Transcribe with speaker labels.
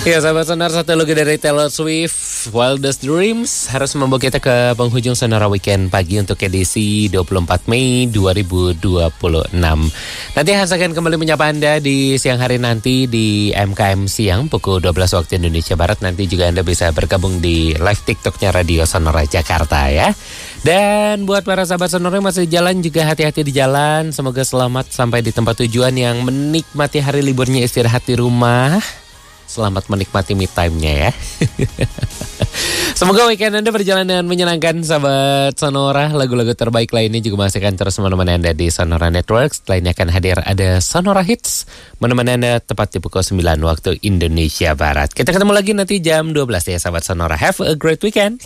Speaker 1: Ya sahabat Sonora, satu lagu dari Taylor Swift, Wildest Dreams, harus membawa kita ke penghujung Sonora Weekend pagi untuk edisi 24 Mei 2026. Nanti Hans akan kembali menyapa Anda di siang hari nanti di MKM Siang pukul 12 waktu Indonesia Barat. Nanti juga Anda bisa bergabung di live TikToknya Radio Sonora Jakarta ya. Dan buat para sahabat Sonora yang masih di jalan juga hati-hati di jalan. Semoga selamat sampai di tempat tujuan, yang menikmati hari liburnya istirahat di rumah. Selamat menikmati me time-nya ya. Semoga weekend Anda berjalan dengan menyenangkan sahabat Sonora. Lagu-lagu terbaik lainnya juga masih akan terus menemani Anda di Sonora Network. Setelah ini akan hadir ada Sonora Hits menemani Anda tepat di pukul 9 waktu Indonesia Barat. Kita ketemu lagi nanti jam 12 ya sahabat Sonora. Have a great weekend.